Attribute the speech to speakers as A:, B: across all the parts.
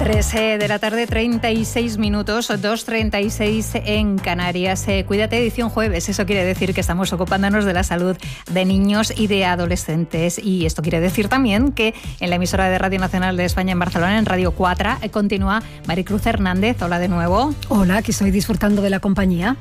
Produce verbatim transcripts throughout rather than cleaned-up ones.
A: tres de la tarde, treinta y seis minutos, dos treinta y seis en Canarias. Eh, Cuídate, edición jueves. Eso quiere decir que estamos ocupándonos de la salud de niños y de adolescentes. Y esto quiere decir también que en la emisora de Radio Nacional de España en Barcelona, en Radio cuatro, eh, continúa Maricruz Hernández. Hola de nuevo.
B: Hola, que estoy disfrutando de la compañía.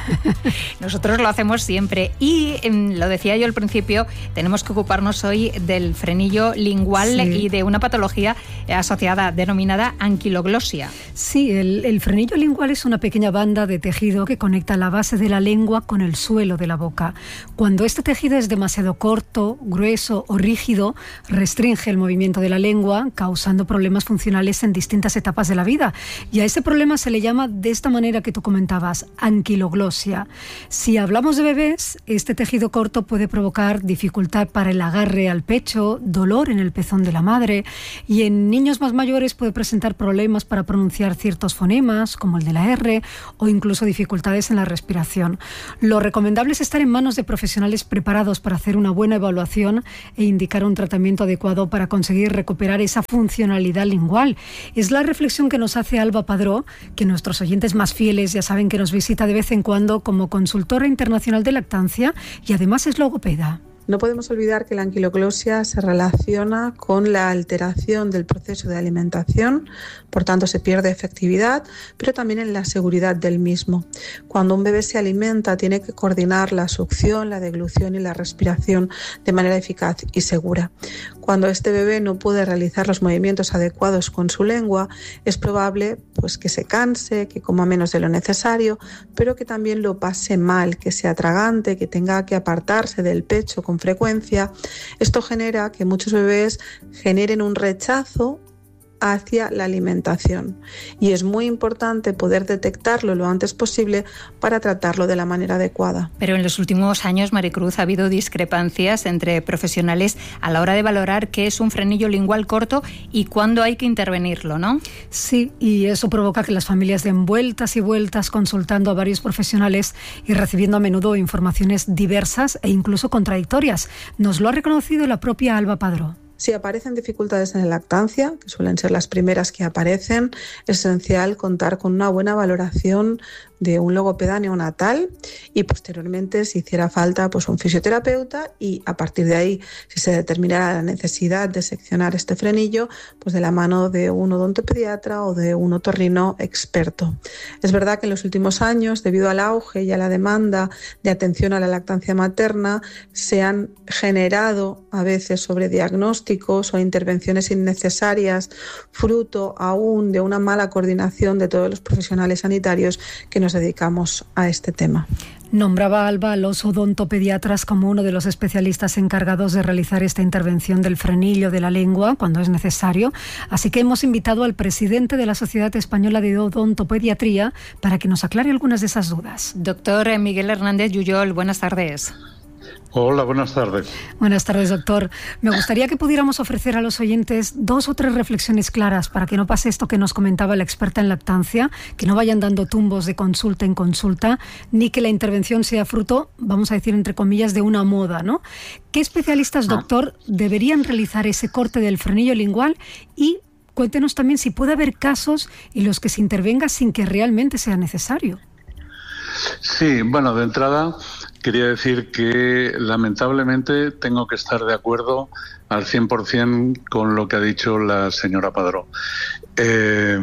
A: Nosotros lo hacemos siempre. Y eh, lo decía yo al principio, tenemos que ocuparnos hoy del frenillo lingual, sí, y de una patología asociada denominada anquiloglosia.
B: Sí, el, el frenillo lingual es una pequeña banda de tejido que conecta la base de la lengua con el suelo de la boca. Cuando este tejido es demasiado corto, grueso o rígido, restringe el movimiento de la lengua, causando problemas funcionales en distintas etapas de la vida. Y a ese problema se le llama, de esta manera que tú comentabas, anquiloglosia. Si hablamos de bebés, este tejido corto puede provocar dificultad para el agarre al pecho, dolor en el pezón de la madre, y en niños más mayores puede presentar problemas para pronunciar ciertos fonemas, como el de la R, o incluso dificultades en la respiración. Lo recomendable es estar en manos de profesionales preparados para hacer una buena evaluación e indicar un tratamiento adecuado para conseguir recuperar esa funcionalidad lingual. Es la reflexión que nos hace Alba Padró, que nuestros oyentes más fieles ya saben que nos visita de vez en cuando como consultora internacional de lactancia y además es logopeda.
C: No podemos olvidar que la anquiloglosia se relaciona con la alteración del proceso de alimentación, por tanto se pierde efectividad, pero también en la seguridad del mismo. Cuando un bebé se alimenta tiene que coordinar la succión, la deglución y la respiración de manera eficaz y segura. Cuando este bebé no puede realizar los movimientos adecuados con su lengua, es probable pues, que se canse, que coma menos de lo necesario, pero que también lo pase mal, que se atragante, que tenga que apartarse del pecho con frecuencia. Esto genera que muchos bebés generen un rechazo hacia la alimentación y es muy importante poder detectarlo lo antes posible para tratarlo de la manera adecuada.
A: Pero en los últimos años, Maricruz, ha habido discrepancias entre profesionales a la hora de valorar qué es un frenillo lingual corto y cuándo hay que intervenirlo, ¿no?
B: Sí, y eso provoca que las familias den vueltas y vueltas consultando a varios profesionales y recibiendo a menudo informaciones diversas e incluso contradictorias. Nos lo ha reconocido la propia Alba Padró.
C: Si aparecen dificultades en la lactancia, que suelen ser las primeras que aparecen, es esencial contar con una buena valoración de un logopeda neonatal y posteriormente, si hiciera falta, pues un fisioterapeuta y a partir de ahí, si se determinara la necesidad de seccionar este frenillo, pues de la mano de un odontopediatra o de un otorrino experto. Es verdad que en los últimos años, debido al auge y a la demanda de atención a la lactancia materna, se han generado a veces sobrediagnósticos o intervenciones innecesarias, fruto aún de una mala coordinación de todos los profesionales sanitarios que nos dedicamos a este tema.
B: Nombraba Alba a los odontopediatras como uno de los especialistas encargados de realizar esta intervención del frenillo de la lengua cuando es necesario, así que hemos invitado al presidente de la Sociedad Española de Odontopediatría para que nos aclare algunas de esas dudas.
A: Doctor Miguel Hernández Yuyol, buenas tardes.
D: Hola, buenas tardes.
B: Buenas tardes, doctor. Me gustaría que pudiéramos ofrecer a los oyentes dos o tres reflexiones claras para que no pase esto que nos comentaba la experta en lactancia, que no vayan dando tumbos de consulta en consulta, ni que la intervención sea fruto, vamos a decir entre comillas, de una moda, ¿no? ¿Qué especialistas, doctor, deberían realizar ese corte del frenillo lingual? Y cuéntenos también si puede haber casos en los que se intervenga sin que realmente sea necesario.
D: Sí, bueno, de entrada quería decir que lamentablemente tengo que estar de acuerdo al cien por ciento con lo que ha dicho la señora Padró. Eh,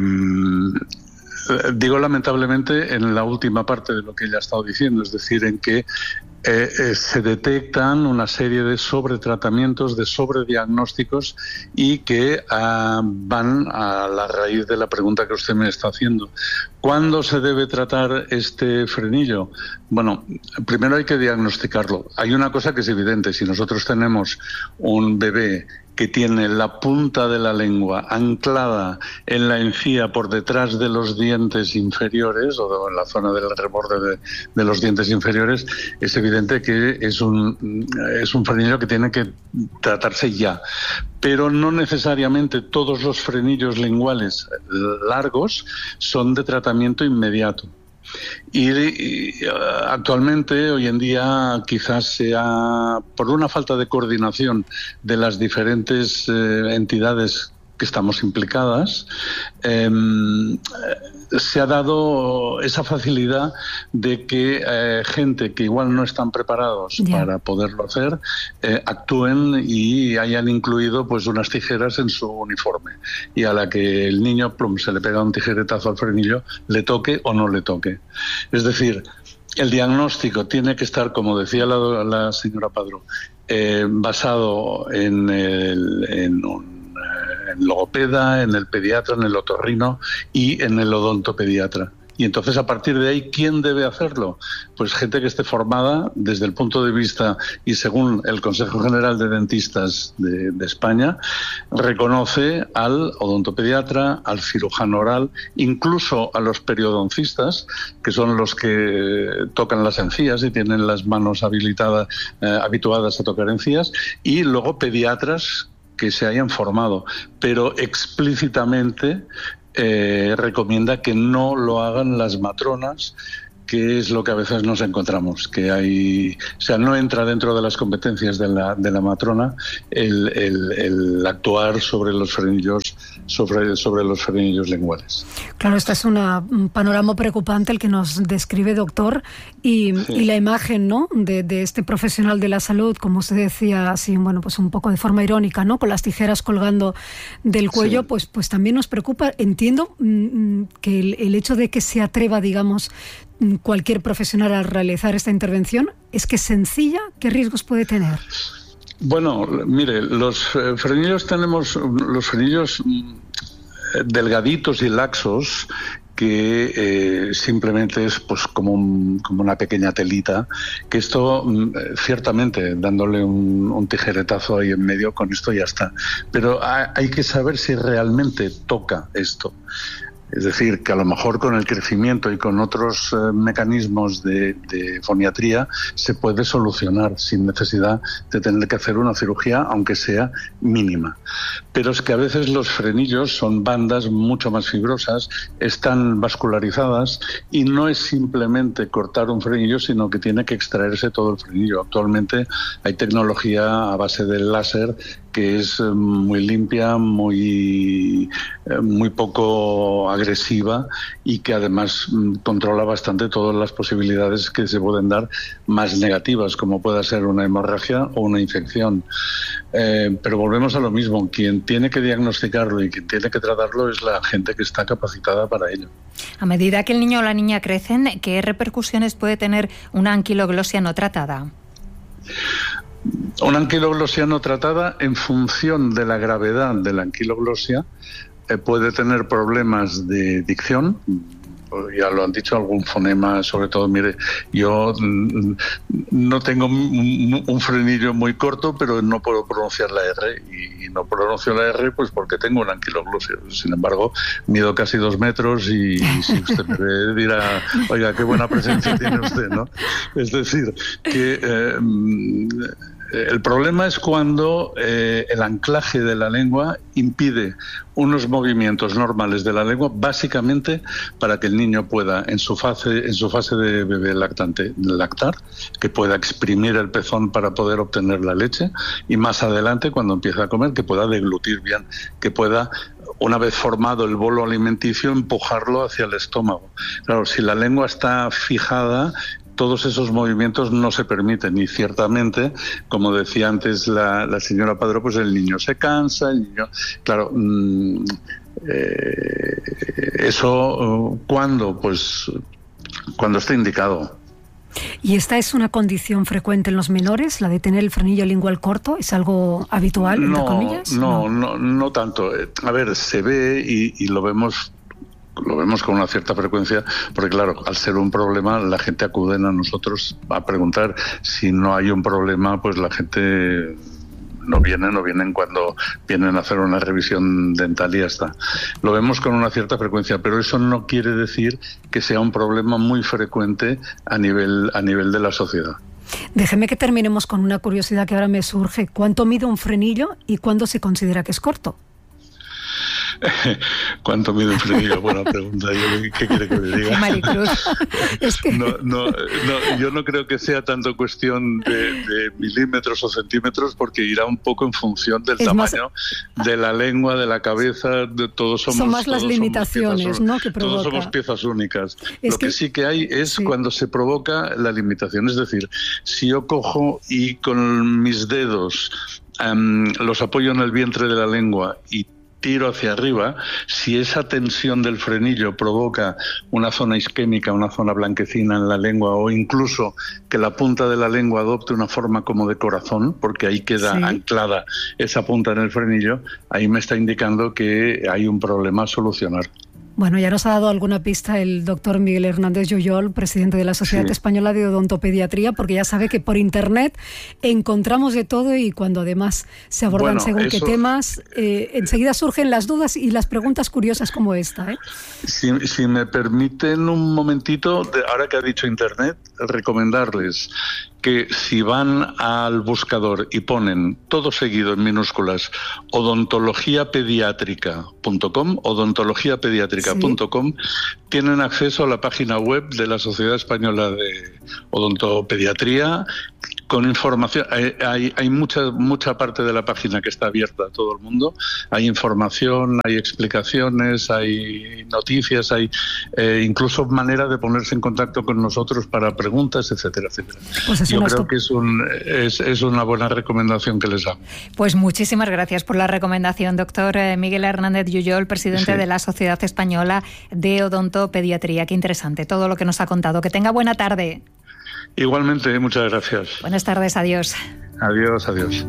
D: digo lamentablemente en la última parte de lo que ella ha estado diciendo, es decir, en que Eh, eh, se detectan una serie de sobretratamientos, de sobrediagnósticos y que uh, van a la raíz de la pregunta que usted me está haciendo. ¿Cuándo se debe tratar este frenillo? Bueno, primero hay que diagnosticarlo. Hay una cosa que es evidente, si nosotros tenemos un bebé que tiene la punta de la lengua anclada en la encía por detrás de los dientes inferiores o en la zona del reborde de, de los dientes inferiores, es evidente que es un, es un frenillo que tiene que tratarse ya. Pero no necesariamente todos los frenillos linguales largos son de tratamiento inmediato. Y, y actualmente, hoy en día, quizás sea por una falta de coordinación de las diferentes eh, entidades que estamos implicadas, eh, se ha dado esa facilidad de que eh, gente que igual no están preparados yeah. para poderlo hacer, eh, actúen y hayan incluido pues unas tijeras en su uniforme. Y a la que el niño plum, se le pega un tijeretazo al frenillo, le toque o no le toque. Es decir, el diagnóstico tiene que estar, como decía la, la señora Padró, eh, basado en, el, en un en logopeda, en el pediatra, en el otorrino y en el odontopediatra. Y entonces, a partir de ahí, ¿quién debe hacerlo? Pues gente que esté formada desde el punto de vista, y según el Consejo General de Dentistas de, de España, reconoce al odontopediatra, al cirujano oral, incluso a los periodoncistas, que son los que tocan las encías y tienen las manos habilitadas, eh, habituadas a tocar encías, y luego pediatras que se hayan formado, pero explícitamente eh, recomienda que no lo hagan las matronas, que es lo que a veces nos encontramos, que hay, o sea, no entra dentro de las competencias de la, de la matrona el, el, el actuar sobre los frenillos, sobre, sobre los frenillos linguales.
B: Claro, este es una, un panorama preocupante el que nos describe, doctor, y, sí. y la imagen, ¿no?, de, de este profesional de la salud, como usted decía, así, bueno, pues un poco de forma irónica, ¿no?, con las tijeras colgando del cuello, sí. pues, pues también nos preocupa. Entiendo mmm, que el, el hecho de que se atreva, digamos, cualquier profesional a realizar esta intervención, ¿es que es sencilla? ¿Qué riesgos puede tener?
D: Bueno, mire, los frenillos tenemos los frenillos delgaditos y laxos, que eh, simplemente es pues como, un, como una pequeña telita, que esto ciertamente dándole un, un tijeretazo ahí en medio, con esto ya está. Pero hay, hay que saber si realmente toca esto. Es decir, que a lo mejor con el crecimiento y con otros eh, mecanismos de, de foniatría se puede solucionar sin necesidad de tener que hacer una cirugía, aunque sea mínima. Pero es que a veces los frenillos son bandas mucho más fibrosas, están vascularizadas y no es simplemente cortar un frenillo, sino que tiene que extraerse todo el frenillo. Actualmente hay tecnología a base del láser que es muy limpia, muy, muy poco agresiva y que además controla bastante todas las posibilidades que se pueden dar más negativas, como pueda ser una hemorragia o una infección. Eh, pero volvemos a lo mismo, quien tiene que diagnosticarlo y quien tiene que tratarlo es la gente que está capacitada para ello.
A: A medida que el niño o la niña crecen, ¿qué repercusiones puede tener una anquiloglosia no tratada?
D: Una anquiloglosia no tratada, en función de la gravedad de la anquiloglosia, eh, puede tener problemas de dicción. Ya lo han dicho, algún fonema, sobre todo, mire, yo mm, no tengo un, un frenillo muy corto, pero no puedo pronunciar la R, y, y no pronuncio la R pues porque tengo una anquiloglosia. Sin embargo, mido casi dos metros y, y si usted me ve dirá, oiga, qué buena presencia tiene usted, ¿no? Es decir, que eh, el problema es cuando eh, el anclaje de la lengua impide unos movimientos normales de la lengua, básicamente para que el niño pueda, en su fase, en su fase de bebé lactante, lactar, que pueda exprimir el pezón para poder obtener la leche, y más adelante, cuando empiece a comer, que pueda deglutir bien, que pueda, una vez formado el bolo alimenticio, empujarlo hacia el estómago. Claro, si la lengua está fijada, todos esos movimientos no se permiten, y ciertamente, como decía antes la, la señora Padró, pues el niño se cansa, el niño, claro, mmm, eh, eso ¿cuándo? Pues cuando esté indicado.
B: ¿Y esta es una condición frecuente en los menores, la de tener el frenillo lingual corto? ¿Es algo habitual, entre
D: no,
B: comillas?
D: No, no, no, no tanto. A ver, se ve y, y lo vemos lo vemos con una cierta frecuencia, porque claro, al ser un problema, la gente acude a nosotros a preguntar. Si no hay un problema, pues la gente no viene, no vienen cuando vienen a hacer una revisión dental y ya está. Lo vemos con una cierta frecuencia, pero eso no quiere decir que sea un problema muy frecuente a nivel, a nivel de la sociedad.
B: Déjeme que terminemos con una curiosidad que ahora me surge. ¿Cuánto mide un frenillo y cuándo se considera que es corto?
D: ¿Cuánto mide un frenillo? Buena pregunta. Yo, ¿qué quiere que le diga?
A: Maricruz.
B: Es que...
D: no, no, no, yo no creo que sea tanto cuestión de, de milímetros o centímetros, porque irá un poco en función del
B: es
D: tamaño
B: más...
D: de la lengua, de la cabeza, de todos somos...
B: Son más las
D: todos
B: limitaciones,
D: piezas,
B: ¿no?, que provoca.
D: Todos somos piezas únicas.
B: Es
D: Lo
B: que,
D: que sí que hay es
B: sí.
D: cuando se provoca la limitación. Es decir, si yo cojo y con mis dedos um, los apoyo en el vientre de la lengua y tiro hacia arriba, si esa tensión del frenillo provoca una zona isquémica, una zona blanquecina en la lengua, o incluso que la punta de la lengua adopte una forma como de corazón, porque ahí queda sí. anclada esa punta en el frenillo, ahí me está indicando que hay un problema a solucionar.
B: Bueno, ya nos ha dado alguna pista el doctor Miguel Hernández Jujol, presidente de la Sociedad sí. Española de Odontopediatría, porque ya sabe que por Internet encontramos de todo, y cuando además se abordan bueno, según eso, qué temas, eh, enseguida surgen las dudas y las preguntas curiosas como esta. ¿eh?
D: Si, si me permiten un momentito, de, ahora que ha dicho Internet, recomendarles que si van al buscador y ponen todo seguido en minúsculas odontología pediátrica punto com, odontología pediátrica punto com, sí. tienen acceso a la página web de la Sociedad Española de Odontopediatría con información. Hay, hay, hay mucha mucha parte de la página que está abierta a todo el mundo. Hay información, hay explicaciones, hay noticias, hay eh, incluso manera de ponerse en contacto con nosotros para preguntas, etcétera, etcétera. Pues Yo creo que es, un, es, es una buena recomendación que les damos.
A: Pues muchísimas gracias por la recomendación, doctor Miguel Hernández Jujol, presidente sí. de la Sociedad Española de Odontopediatría. Qué interesante todo lo que nos ha contado. Que tenga buena tarde.
D: Igualmente, muchas gracias.
A: Buenas tardes, adiós.
D: Adiós, adiós.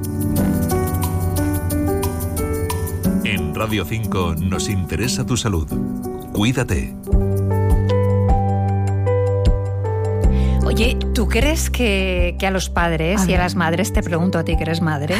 E: En Radio cinco nos interesa tu salud. Cuídate.
A: Oye, ¿tú crees que, que a los padres a y a las madres, te pregunto a ti que eres madre,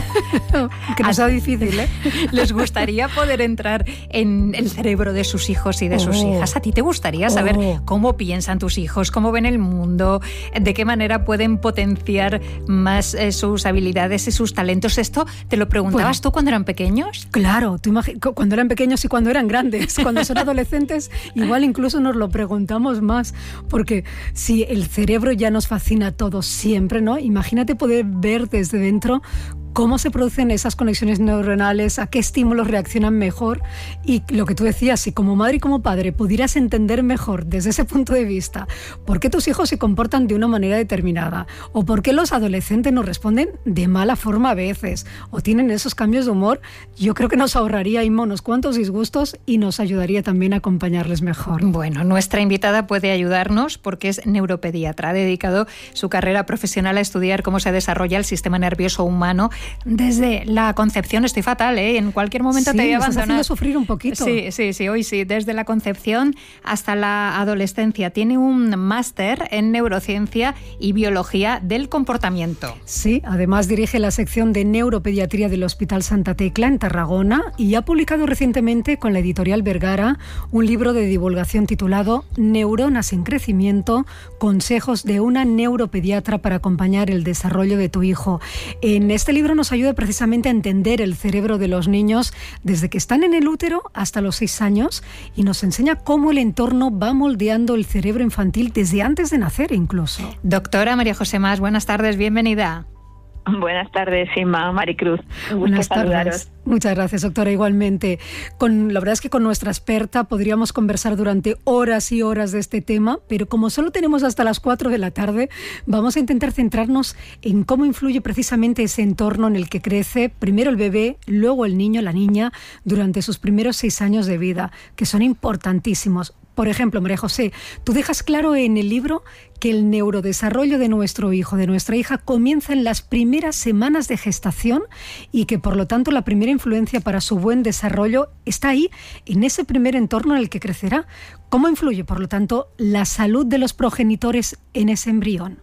B: que no sea difícil, ¿eh?
A: les gustaría poder entrar en el cerebro de sus hijos y de oh. sus hijas? ¿A ti te gustaría saber oh. cómo piensan tus hijos, cómo ven el mundo, de qué manera pueden potenciar más eh, sus habilidades y sus talentos? ¿Esto te lo preguntabas bueno, tú cuando eran pequeños?
B: Claro, tú imagi- cuando eran pequeños y cuando eran grandes. Cuando son adolescentes, igual incluso nos lo preguntamos más, porque si el cerebro ya nos fascina a todos siempre, ¿no? Imagínate poder ver desde dentro cómo se producen esas conexiones neuronales, a qué estímulos reaccionan mejor, y lo que tú decías, si como madre y como padre pudieras entender mejor desde ese punto de vista por qué tus hijos se comportan de una manera determinada, o por qué los adolescentes nos responden de mala forma a veces, o tienen esos cambios de humor, yo creo que nos ahorraría unos cuantos disgustos y nos ayudaría también a acompañarles mejor.
A: Bueno, nuestra invitada puede ayudarnos porque es neuropediatra. Ha dedicado su carrera profesional a estudiar cómo se desarrolla el sistema nervioso humano desde la concepción. Estoy fatal, ¿eh? En cualquier momento
B: sí,
A: te voy a abandonar.
B: Estás haciendo sufrir un poquito.
A: Sí, sí, sí, hoy sí. Desde la concepción hasta la adolescencia. Tiene un máster en neurociencia y biología del comportamiento.
B: Sí, además dirige la sección de neuropediatría del Hospital Santa Tecla en Tarragona y ha publicado recientemente con la editorial Vergara un libro de divulgación titulado Neuronas en crecimiento, consejos de una neuropediatra para acompañar el desarrollo de tu hijo. En este libro nos ayuda precisamente a entender el cerebro de los niños desde que están en el útero hasta los seis años y nos enseña cómo el entorno va moldeando el cerebro infantil desde antes de nacer incluso.
A: Doctora María José Mas, buenas tardes, bienvenida.
F: Buenas tardes, Inma, Maricruz. Un gusto
B: Buenas
F: saludaros.
B: tardes. Muchas gracias, doctora, igualmente. Con, la verdad es que con nuestra experta podríamos conversar durante horas y horas de este tema, pero como solo tenemos hasta las cuatro de la tarde, vamos a intentar centrarnos en cómo influye precisamente ese entorno en el que crece primero el bebé, luego el niño, la niña, durante sus primeros seis años de vida, que son importantísimos. Por ejemplo, María José, tú dejas claro en el libro que el neurodesarrollo de nuestro hijo, de nuestra hija, comienza en las primeras semanas de gestación y que, por lo tanto, la primera influencia para su buen desarrollo está ahí, en ese primer entorno en el que crecerá. ¿Cómo influye, por lo tanto, la salud de los progenitores en ese embrión?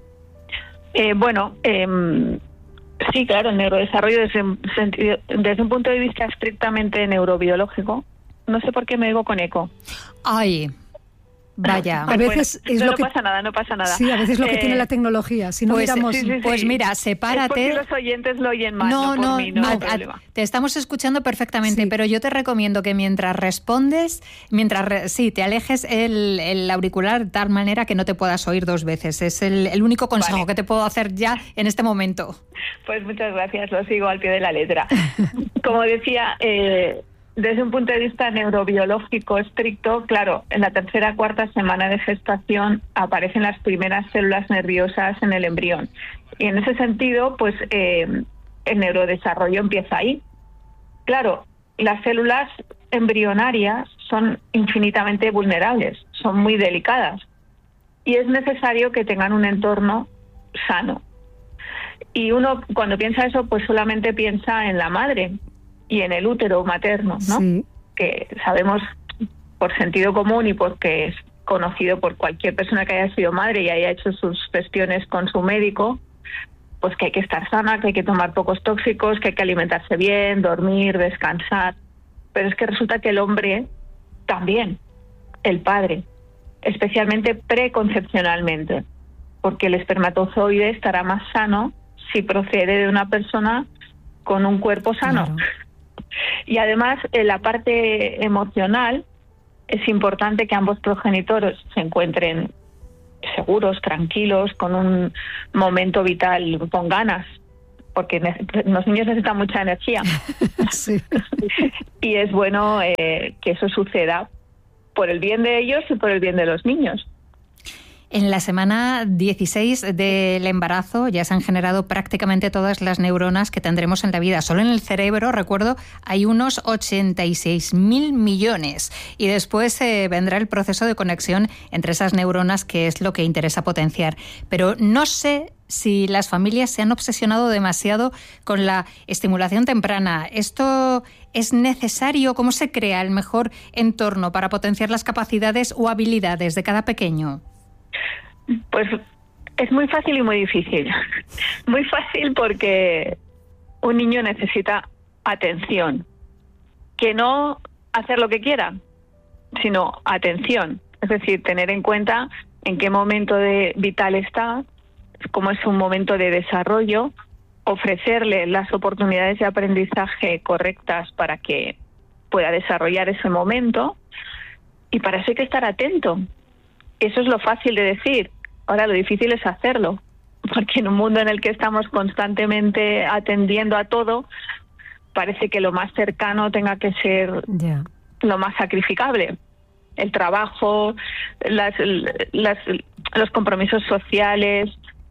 F: Eh, bueno, eh, sí, claro, el neurodesarrollo desde, desde un punto de vista estrictamente neurobiológico. No sé por qué me oigo con eco.
A: Ay. Vaya.
B: A veces
F: bueno,
B: es
F: no,
B: lo
F: no
B: que
F: pasa nada, no pasa nada.
B: Sí, a veces lo que
F: Eh,
B: tiene la tecnología. Si no
A: pues,
B: miramos...
A: sí, sí, sí. Pues mira, sepárate.
F: Es porque los oyentes lo oyen mal,
A: No,
F: no,
A: no,
F: por mí, no,
A: no,
F: hay
A: a-
F: problema.
A: te estamos escuchando perfectamente,
B: Sí.
A: pero yo te recomiendo que mientras respondes, mientras re- sí, te alejes el, el auricular de tal manera que no te puedas oír dos veces. Es el, el único consejo
F: Vale.
A: que te puedo hacer ya en este momento.
F: Pues muchas gracias, lo sigo al pie de la letra. Como decía, eh, desde un punto de vista neurobiológico estricto, claro, en la tercera cuarta semana de gestación aparecen las primeras células nerviosas en el embrión. Y en ese sentido, pues eh, el neurodesarrollo empieza ahí. Claro, las células embrionarias son infinitamente vulnerables, son muy delicadas. Y es necesario que tengan un entorno sano. Y uno, cuando piensa eso, pues solamente piensa en la madre y en el útero materno, ¿no?
B: Sí.
F: Que sabemos por sentido común y porque es conocido por cualquier persona que haya sido madre y haya hecho sus gestiones con su médico, pues que hay que estar sana, que hay que tomar pocos tóxicos, que hay que alimentarse bien, dormir, descansar. Pero es que resulta que el hombre también, el padre, especialmente preconcepcionalmente, porque el espermatozoide estará más sano si procede de una persona con un cuerpo sano.
B: Claro.
F: Y además, en la parte emocional, es importante que ambos progenitores se encuentren seguros, tranquilos, con un momento vital, con ganas, porque ne- los niños necesitan mucha energía.
B: Sí.
F: Y es bueno eh, que eso suceda por el bien de ellos y por el bien de los niños.
A: En la semana dieciséis del embarazo ya se han generado prácticamente todas las neuronas que tendremos en la vida. Solo en el cerebro, recuerdo, hay unos ochenta y seis mil millones. Y después eh, vendrá el proceso de conexión entre esas neuronas, que es lo que interesa potenciar. Pero no sé si las familias se han obsesionado demasiado con la estimulación temprana. ¿Esto es necesario? ¿Cómo se crea el mejor entorno para potenciar las capacidades o habilidades de cada pequeño?
F: Pues es muy fácil y muy difícil. Muy fácil porque un niño necesita atención, que no hacer lo que quiera, sino atención. Es decir, tener en cuenta en qué momento de vital está, cómo es un momento de desarrollo, ofrecerle las oportunidades de aprendizaje correctas para que pueda desarrollar ese momento, y para eso hay que estar atento. Eso es lo fácil de decir. Ahora lo difícil es hacerlo, porque en un mundo en el que estamos constantemente atendiendo a todo, parece que lo más cercano tenga que ser
B: Ya.
F: lo más sacrificable. El trabajo, las, las, los compromisos sociales,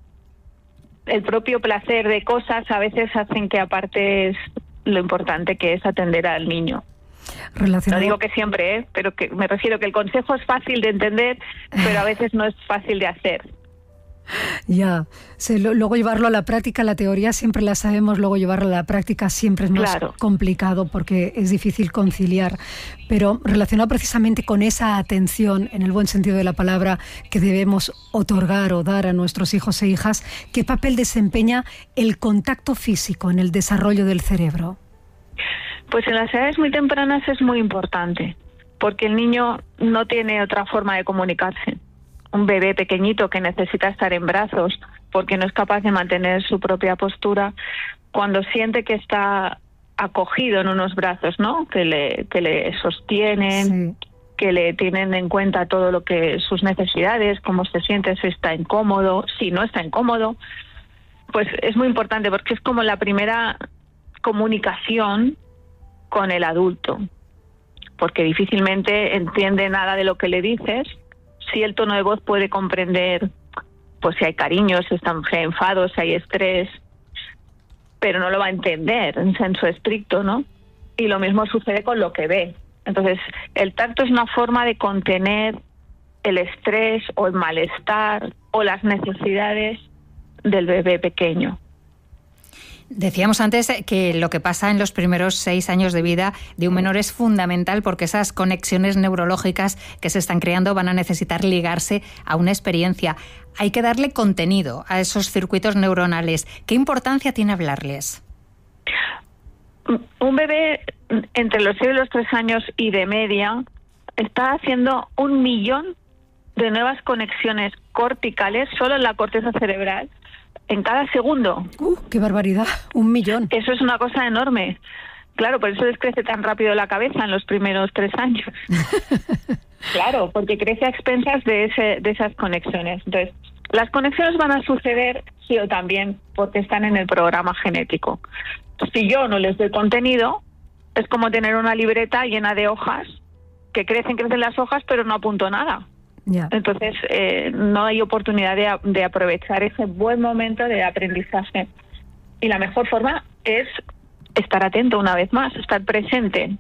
F: el propio placer de cosas a veces hacen que apartes lo importante que es atender al niño.
B: Relacionado...
F: No digo que siempre, ¿eh? Pero que me refiero que el consejo es fácil de entender, pero a veces no es fácil de hacer.
B: Ya, sí, lo- luego llevarlo a la práctica, la teoría siempre la sabemos, luego llevarlo a la práctica siempre es más
F: Claro.
B: complicado porque es difícil conciliar, pero relacionado precisamente con esa atención, en el buen sentido de la palabra, que debemos otorgar o dar a nuestros hijos e hijas, ¿qué papel desempeña el contacto físico en el desarrollo del cerebro?
F: Pues en las edades muy tempranas es muy importante, porque el niño no tiene otra forma de comunicarse. Un bebé pequeñito que necesita estar en brazos porque no es capaz de mantener su propia postura, cuando siente que está acogido en unos brazos, ¿no? Que le, que le sostienen,
B: Sí.
F: que le tienen en cuenta todo lo que sus necesidades, cómo se siente, si está incómodo, si no está incómodo, pues es muy importante porque es como la primera comunicación con el adulto, porque difícilmente entiende nada de lo que le dices. Si el tono de voz puede comprender, pues si hay cariño, si está si hay enfado, si hay estrés, pero no lo va a entender en senso estricto, ¿no? Y lo mismo sucede con lo que ve. Entonces, el tacto es una forma de contener el estrés o el malestar o las necesidades del bebé pequeño.
A: Decíamos antes que lo que pasa en los primeros seis años de vida de un menor es fundamental porque esas conexiones neurológicas que se están creando van a necesitar ligarse a una experiencia. Hay que darle contenido a esos circuitos neuronales. ¿Qué importancia tiene hablarles?
F: Un bebé entre los seis y los tres años y de media está haciendo un millón de nuevas conexiones corticales solo en la corteza cerebral en cada segundo.
B: ¡Uh, qué barbaridad! Un millón.
F: Eso es una cosa enorme. Claro, por eso les crece tan rápido la cabeza en los primeros tres años. Claro, porque crece a expensas de, ese, de esas conexiones. Entonces, las conexiones van a suceder sí o también porque están en el programa genético. Si yo no les doy contenido, es como tener una libreta llena de hojas, que crecen, crecen las hojas, pero no apunto nada.
B: Yeah.
F: Entonces, eh, no hay oportunidad de, de aprovechar ese buen momento de aprendizaje. Y la mejor forma es estar atento una vez más, estar presente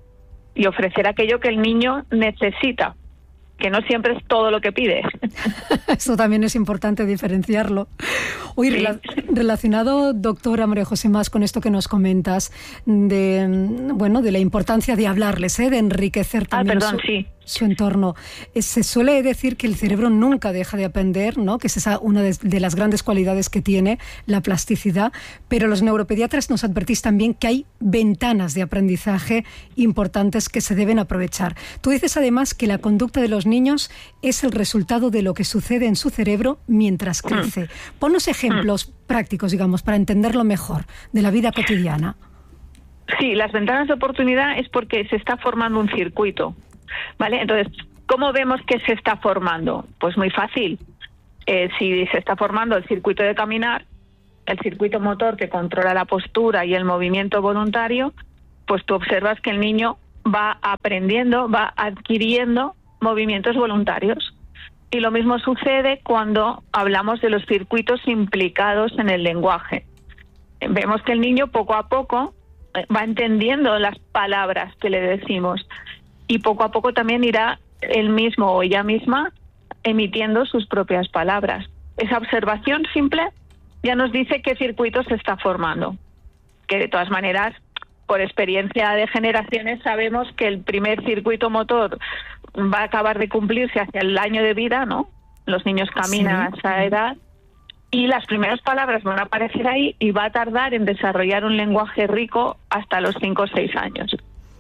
F: y ofrecer aquello que el niño necesita, que no siempre es todo lo que pide.
B: Eso también es importante diferenciarlo. Uy, sí. rela- relacionado, doctora María José Mas, con esto que nos comentas, de, bueno, de la importancia de hablarles, ¿eh? De enriquecer también
F: ah, perdón,
B: su,
F: sí.
B: su entorno. Eh, se suele decir que el cerebro nunca deja de aprender, ¿no? Que es esa una de, de las grandes cualidades que tiene, la plasticidad, pero los neuropediatras nos advertís también que hay ventanas de aprendizaje importantes que se deben aprovechar. Tú dices además que la conducta de los niños es el resultado de lo que sucede en su cerebro mientras crece. Mm. Ponnos ejemplos mm. prácticos, digamos, para entenderlo mejor, de la vida cotidiana.
F: Sí, las ventanas de oportunidad es porque se está formando un circuito, ¿vale? Entonces, ¿cómo vemos que se está formando? Pues muy fácil. Eh, si se está formando el circuito de caminar, el circuito motor que controla la postura y el movimiento voluntario, pues tú observas que el niño va aprendiendo, va adquiriendo movimientos voluntarios. Y lo mismo sucede cuando hablamos de los circuitos implicados en el lenguaje. Vemos que el niño poco a poco va entendiendo las palabras que le decimos y poco a poco también irá él mismo o ella misma emitiendo sus propias palabras. Esa observación simple ya nos dice qué circuito se está formando, que de todas maneras, por experiencia de generaciones, sabemos que el primer circuito motor va a acabar de cumplirse hacia el año de vida, ¿no? Los niños caminan sí. a esa edad y las primeras palabras van a aparecer ahí y va a tardar en desarrollar un lenguaje rico hasta los cinco o seis años.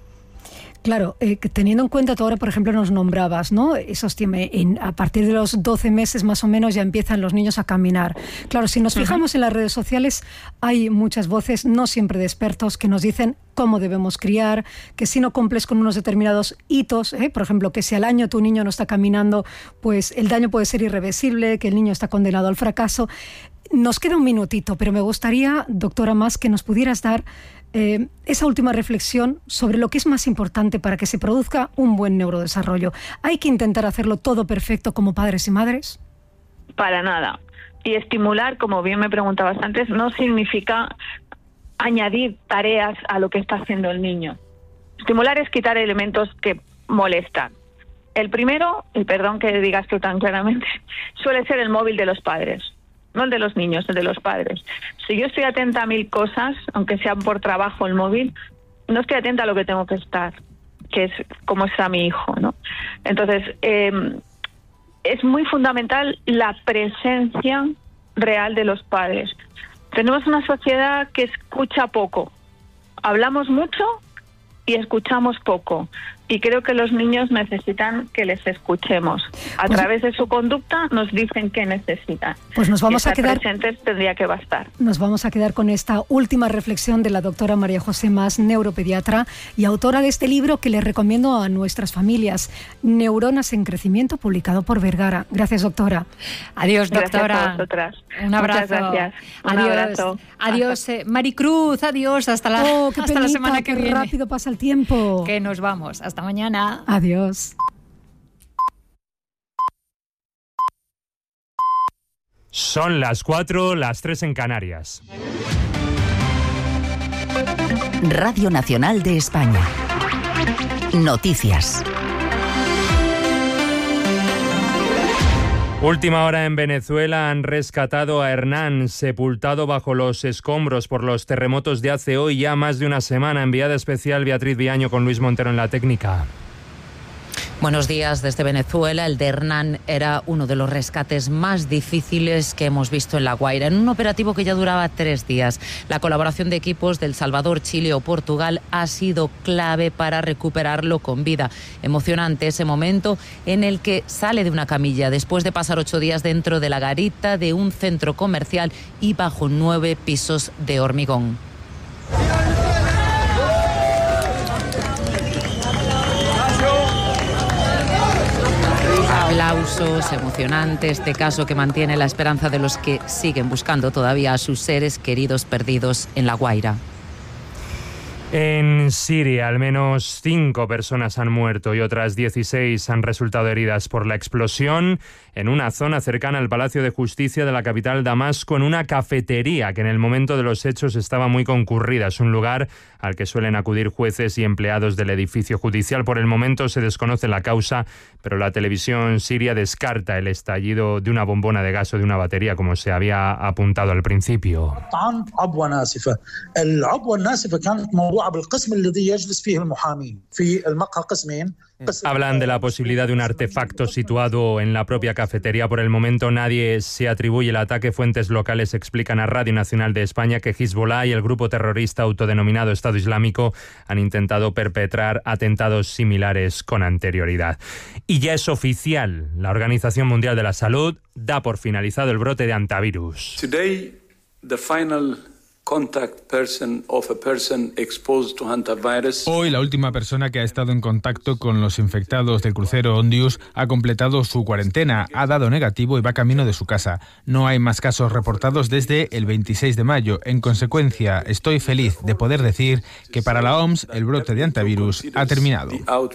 B: Claro, eh, teniendo en cuenta, tú ahora, por ejemplo, nos nombrabas, ¿no? Esos tiene, en, a partir de los doce meses más o menos ya empiezan los niños a caminar. Claro, si nos fijamos uh-huh. en las redes sociales, hay muchas voces, no siempre de expertos, que nos dicen cómo debemos criar, que si no cumples con unos determinados hitos, ¿eh? Por ejemplo, que si al año tu niño no está caminando, pues el daño puede ser irreversible, que el niño está condenado al fracaso. Nos queda un minutito, pero me gustaría, doctora Mas, que nos pudieras dar Eh, esa última reflexión sobre lo que es más importante para que se produzca un buen neurodesarrollo. ¿Hay que intentar hacerlo todo perfecto como padres y madres?
F: Para nada. Y estimular, como bien me preguntabas antes, no significa añadir tareas a lo que está haciendo el niño. Estimular es quitar elementos que molestan. El primero, y perdón que digas tú tan claramente, suele ser el móvil de los padres. No el de los niños, el de los padres. Si yo estoy atenta a mil cosas, aunque sean por trabajo el móvil, no estoy atenta a lo que tengo que estar, que es cómo está mi hijo, ¿no? Entonces, eh, es muy fundamental la presencia real de los padres. Tenemos una sociedad que escucha poco. Hablamos mucho y escuchamos poco. Y creo que los niños necesitan que les escuchemos. A pues, través de su conducta nos dicen qué necesitan.
B: Pues nos vamos
F: y
B: a quedar
F: presentes tendría que bastar.
B: Nos vamos a quedar con esta última reflexión de la doctora María José Mas, neuropediatra y autora de este libro que les recomiendo a nuestras familias, Neuronas en Crecimiento, publicado por Vergara. Gracias, doctora.
A: Adiós, doctora.
F: Gracias a vosotras.
A: Un abrazo.
F: Muchas gracias. Un
A: adiós.
F: abrazo.
A: Adiós, eh, Maricruz. Adiós. Hasta la,
B: oh, qué
A: hasta
B: penita,
A: la semana que
B: qué
A: viene.
B: Rápido pasa el tiempo.
A: Que nos vamos. Hasta mañana.
B: Adiós.
G: Son las cuatro, las tres en Canarias.
H: Radio Nacional de España. Noticias.
G: Última hora en Venezuela, han rescatado a Hernán, sepultado bajo los escombros por los terremotos de hace hoy ya más de una semana. Enviada especial Beatriz Viaño con Luis Montero en la técnica.
I: Buenos días desde Venezuela. El de Hernán era uno de los rescates más difíciles que hemos visto en La Guaira, en un operativo que ya duraba tres días. La colaboración de equipos de El Salvador, Chile o Portugal ha sido clave para recuperarlo con vida. Emocionante ese momento en el que sale de una camilla después de pasar ocho días dentro de la garita de un centro comercial y bajo nueve pisos de hormigón. Aplausos, emocionante este caso que mantiene la esperanza de los que siguen buscando todavía a sus seres queridos perdidos en La Guaira.
G: En Siria, al menos cinco personas han muerto y otras dieciséis han resultado heridas por la explosión en una zona cercana al Palacio de Justicia de la capital Damasco, en una cafetería que en el momento de los hechos estaba muy concurrida. Es un lugar al que suelen acudir jueces y empleados del edificio judicial. Por el momento se desconoce la causa, pero la televisión siria descarta el estallido de una bombona de gas o de una batería, como se había apuntado al principio. Hablan de la posibilidad de un artefacto situado en la propia cafetería. Por el momento nadie se atribuye el ataque. Fuentes locales explican a Radio Nacional de España que Hezbollah y el grupo terrorista autodenominado Estado Islámico han intentado perpetrar atentados similares con anterioridad. Y ya es oficial, la Organización Mundial de la Salud da por finalizado el brote de hantavirus.
J: Today, the final contact person of a person exposed to hantavirus.
K: Hoy la última persona que ha estado en contacto con los infectados del crucero Ondius ha completado su cuarentena, ha dado negativo y va camino de su casa. No hay más casos reportados desde el veintiséis de mayo. En consecuencia, estoy feliz de poder decir que para la O M S el brote de hantavirus ha terminado.